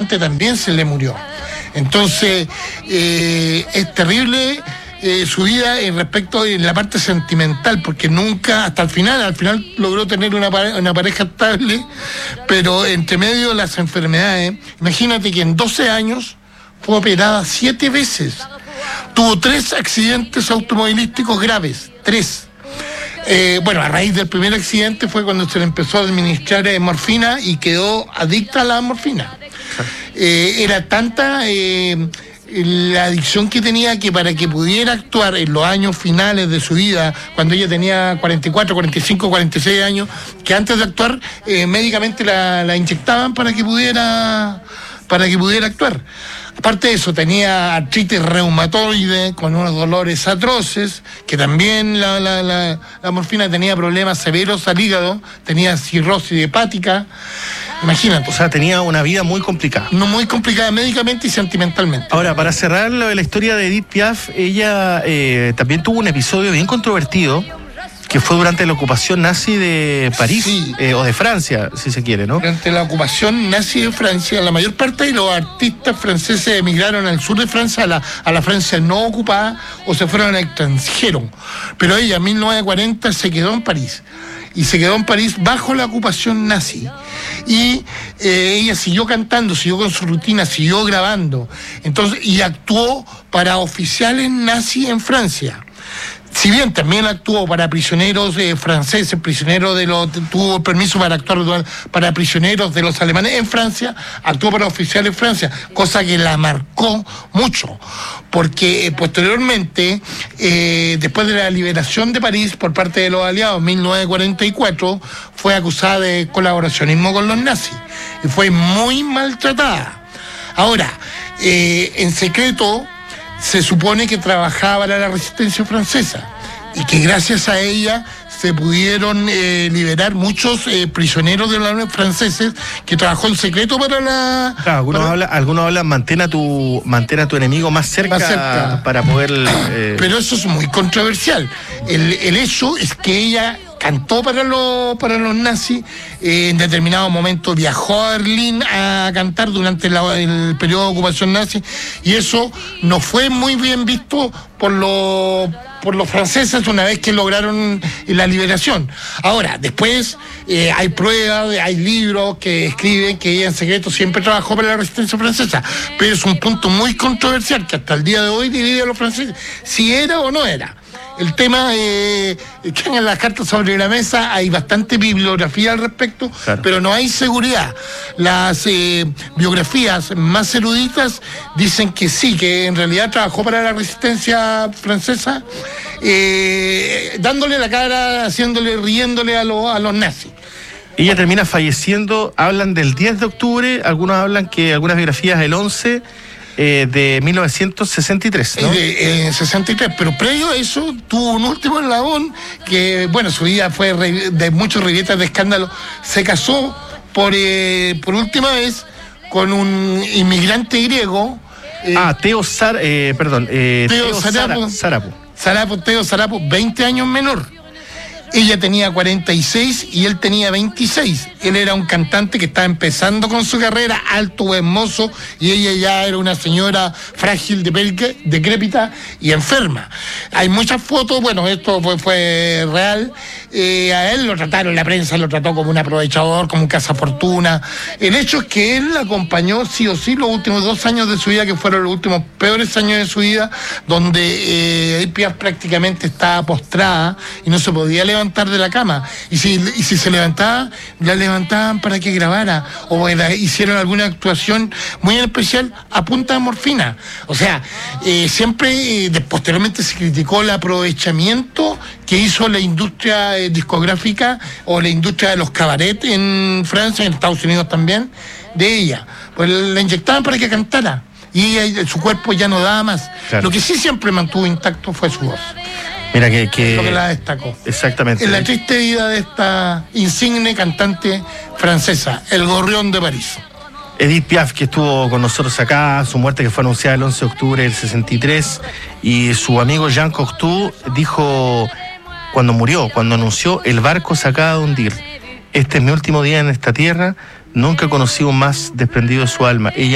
cantante también se le murió. Entonces, es terrible su vida respecto en la parte sentimental, porque nunca, hasta al final logró tener una pareja estable, pero entre medio de las enfermedades, imagínate que en 12 años fue operada 7 veces, tuvo 3 accidentes automovilísticos graves, 3. Bueno, a raíz del primer accidente fue cuando se le empezó a administrar morfina y quedó adicta a la morfina. Era tanta la adicción que tenía que para que pudiera actuar en los años finales de su vida, cuando ella tenía 44, 45, 46 años, que antes de actuar médicamente la inyectaban para que pudiera actuar. Aparte de eso, tenía artritis reumatoide con unos dolores atroces, que también la morfina tenía problemas severos al hígado, tenía cirrosis hepática. Imagínate. O sea, tenía una vida muy complicada. No, muy complicada médicamente y sentimentalmente. Ahora, para cerrar la historia de Edith Piaf, ella también tuvo un episodio bien controvertido, que fue durante la ocupación nazi de París, sí. O de Francia, si se quiere, ¿no? Durante la ocupación nazi de Francia, la mayor parte de los artistas franceses emigraron al sur de Francia, a la Francia no ocupada, o se fueron al extranjero. Pero ella, en 1940, se quedó en París. Y se quedó en París bajo la ocupación nazi. Y ella siguió cantando, siguió con su rutina, siguió grabando. Entonces, y actuó para oficiales nazis en Francia. Si bien también actuó para prisioneros franceses, tuvo permiso para actuar para prisioneros de los alemanes en Francia, actuó para oficiales en Francia, cosa que la marcó mucho, porque posteriormente, después de la liberación de París por parte de los aliados en 1944, fue acusada de colaboracionismo con los nazis y fue muy maltratada. Ahora, en secreto, se supone que trabajaba para la resistencia francesa y que gracias a ella se pudieron liberar muchos prisioneros de los franceses, que trabajó en secreto para la... Claro, algunos hablan mantén a tu enemigo más cerca. Para poder... Pero eso es muy controversial. El hecho es que ella cantó para los nazis, en determinado momento viajó a Berlín a cantar durante el periodo de ocupación nazi, y eso no fue muy bien visto por los franceses una vez que lograron la liberación. Ahora, después hay pruebas, hay libros que escriben que ella en secreto siempre trabajó para la resistencia francesa, pero es un punto muy controversial que hasta el día de hoy divide a los franceses si era o no era. El tema, están en las cartas sobre la mesa, hay bastante bibliografía al respecto, claro, pero no hay seguridad. Las biografías más eruditas dicen que sí, que en realidad trabajó para la resistencia francesa, dándole la cara, riéndole a los nazis. Ella termina falleciendo, hablan del 10 de octubre, algunos hablan que algunas biografías el 11... de 1963, ¿no? 63, pero previo a eso tuvo un último eslabón que, bueno, su vida fue de muchos rivietas de escándalo. Se casó por última vez con un inmigrante griego. Teo Sarapo, 20 años menor. Ella tenía 46 y él tenía 26. Él era un cantante que estaba empezando con su carrera, alto, hermoso, y ella ya era una señora frágil, decrépita y enferma. Hay muchas fotos, bueno, esto fue real. A él la prensa lo trató como un aprovechador, como un cazafortuna. El hecho es que él la acompañó sí o sí los últimos 2 años de su vida, que fueron los últimos peores años de su vida, donde Edith Piaf prácticamente estaba postrada y no se podía levantar de la cama. Y si se levantaba, la levantaban para que grabara o hicieron alguna actuación muy especial a punta de morfina. O sea, siempre posteriormente se criticó el aprovechamiento que hizo la industria discográfica o la industria de los cabarets en Francia, en Estados Unidos también, de ella. Pues la inyectaban para que cantara y su cuerpo ya no daba más. Claro. Lo que sí siempre mantuvo intacto fue su voz. Mira que lo que la destacó. Exactamente. En la triste vida de esta insigne cantante francesa, el gorrión de París. Edith Piaf, que estuvo con nosotros acá, su muerte que fue anunciada el 11 de octubre del 63, y su amigo Jean Cocteau dijo cuando anunció: el barco se acaba de hundir. Este es mi último día en esta tierra, nunca he conocido un más desprendido de su alma. Ella